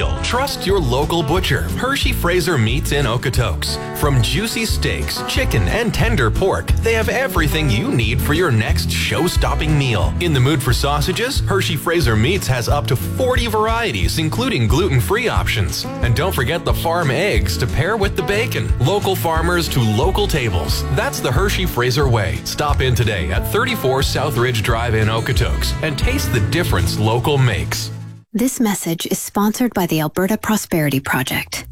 meal, trust your local butcher, Hershey Fraser Meats in Okotoks. From juicy steaks, chicken, and tender pork, they have everything you need for your next show-stopping meal. In the mood for sausages, Hershey Fraser Meats has up to 40 varieties, including gluten-free options. And don't forget the farm eggs to pair with the bacon. Local farmers to local tables. That's the Hershey Fraser way. Stop in today at 34 South Ridge Drive in Okotoks and taste the difference local makes. This message is sponsored by the Alberta Prosperity Project.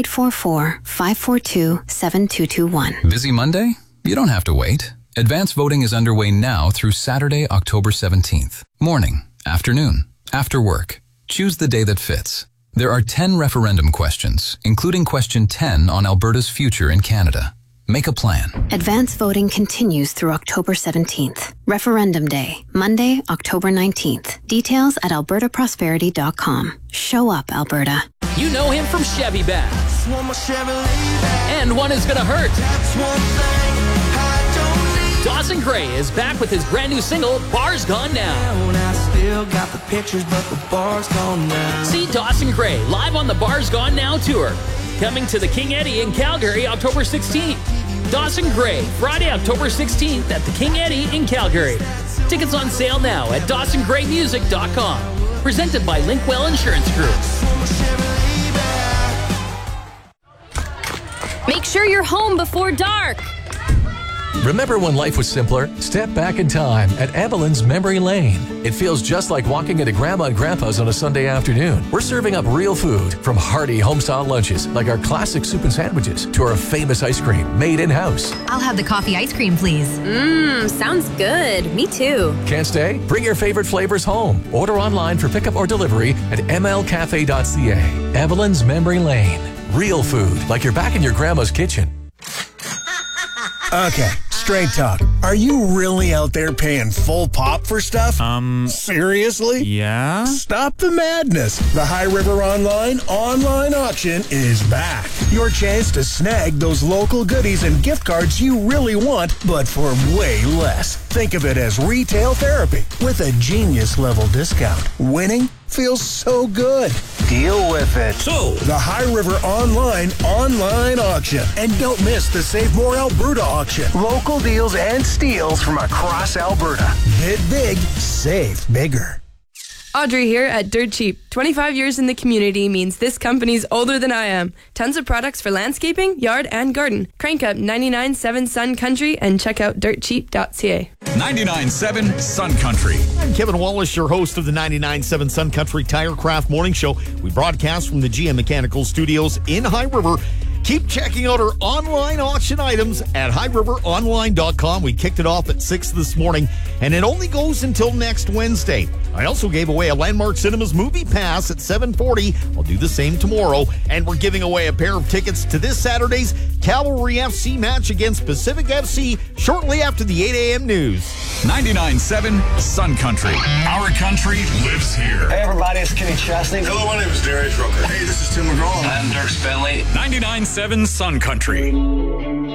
1-844-542-7221. Busy Monday? You don't have to wait. Advance voting is underway now through Saturday, October 17th. Morning, afternoon, after work. Choose the day that fits. There are 10 referendum questions, including question 10 on Alberta's future in Canada. Make a plan. Advance voting continues through October 17th. Referendum Day, Monday, October 19th. Details at albertaprosperity.com. Show up, Alberta. You know him from Chevy Bags. And one is gonna hurt. Dawson Gray is back with his brand new single, Bars Gone Now. I still got the pictures, but the bar's gone now. See Dawson Gray live on the Bars Gone Now tour. Coming to the King Eddie in Calgary, October 16th. Dawson Gray, Friday, October 16th at the King Eddie in Calgary. Tickets on sale now at DawsonGrayMusic.com. Presented by Linkwell Insurance Group. Make sure you're home before dark. Remember when life was simpler? Step back in time at Evelyn's Memory Lane. It feels just like walking into Grandma and Grandpa's on a Sunday afternoon. We're serving up real food, from hearty homestyle lunches like our classic soup and sandwiches to our famous ice cream made in-house. I'll have the coffee ice cream, please. Sounds good. Me too. Can't stay? Bring your favorite flavors home. Order online for pickup or delivery at mlcafe.ca. Evelyn's Memory Lane. Real food like you're back in your grandma's kitchen. Okay, straight talk. Are you really out there paying full pop for stuff? Seriously? Yeah? Stop the madness. The High River online auction is back. Your chance to snag those local goodies and gift cards you really want, but for way less. Think of it as retail therapy with a genius-level discount. Winning feels so good. Deal with it. So, the High River online auction. And don't miss the Save More Alberta auction. Local deals and steals from across Alberta. Bid big, save bigger. Audrey here at Dirt Cheap. 25 years in the community means this company's older than I am. Tons of products for landscaping, yard, and garden. Crank up 99.7 Sun Country and check out dirtcheap.ca. 99.7 Sun Country. I'm Kevin Wallace, your host of the 99.7 Sun Country Tirecraft Morning Show. We broadcast from the GM Mechanical Studios in High River. Keep checking out our online auction items at highriveronline.com. We kicked it off at 6 this morning, and it only goes until next Wednesday. I also gave away a Landmark Cinemas movie pass at 7:40. I'll do the same tomorrow. And we're giving away a pair of tickets to this Saturday's Cavalry FC match against Pacific FC shortly after the 8 a.m. news. 99.7 Sun Country. Our country lives here. Hey, everybody, it's Kenny Chesney. Hello, my name is Darius Rucker. Hey, this is Tim McGraw. I'm Dirk Bentley. 99.7 Sun Country.